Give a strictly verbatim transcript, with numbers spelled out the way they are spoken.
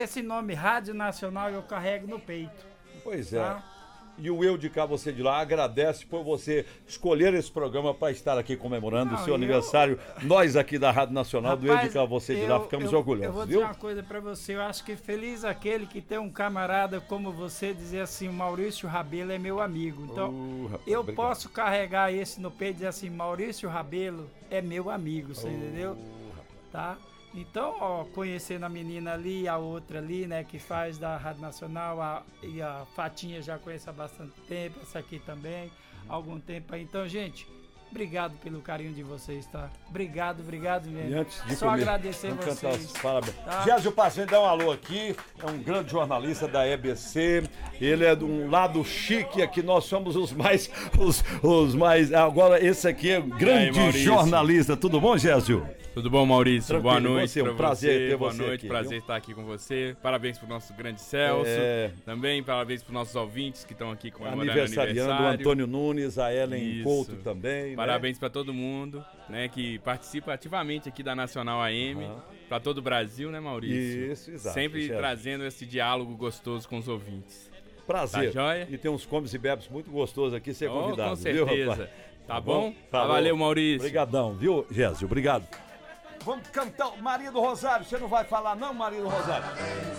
esse nome Rádio Nacional eu carrego no peito. Pois é. Tá? E o Eu de Cá, Você de Lá agradece por você escolher esse programa para estar aqui comemorando Não, o seu eu... aniversário. Nós aqui da Rádio Nacional, Rapaz, do Eu de Cá, Você de eu, Lá, ficamos eu, orgulhosos, eu vou viu? dizer uma coisa para você, eu acho que feliz aquele que tem um camarada como você dizer assim, o Maurício Rabelo é meu amigo. Então, Uh, rapaz, eu obrigado. posso carregar esse no peito e dizer assim, Maurício Rabelo é meu amigo, você uh, entendeu? Tá? Então, ó, conhecendo a menina ali, a outra ali, né, que faz da Rádio Nacional, a, e a Fatinha já conheço há bastante tempo, essa aqui também, há algum tempo aí. Então, gente, obrigado pelo carinho de vocês, tá? Obrigado, obrigado mesmo. E antes de Só comer, agradecer vamos vocês. cantar os parabéns. Tá? Gésio Passinho, dá um alô aqui, é um grande jornalista da E B C, ele é de um lado chique, aqui nós somos os mais, os, os mais, agora esse aqui é um grande aí, jornalista, tudo bom, Gésio? Tudo bom, Maurício? Tranquilo, boa noite você, um pra prazer você. ter boa você noite, aqui, prazer viu? estar aqui com você. Parabéns pro nosso grande Celso. É... Também parabéns pros nossos ouvintes que estão aqui comemorando Aniversariando, o aniversário. Antônio Nunes, a Ellen Isso. Couto também. Parabéns né? para todo mundo, né, que participa ativamente aqui da Nacional A M, Uhum. para todo o Brasil, né, Maurício? Isso, exato. Sempre certo. trazendo esse diálogo gostoso com os ouvintes. Prazer. Tá joia? E tem uns comes e bebes muito gostosos aqui, ser Oh, convidado, com viu, certeza. rapaz? Tá bom? Falou. Tá, valeu, Maurício. Obrigadão, viu, Gésio? Obrigado. Vamos cantar o Maria do Rosário. Você não vai falar não, Maria do Rosário?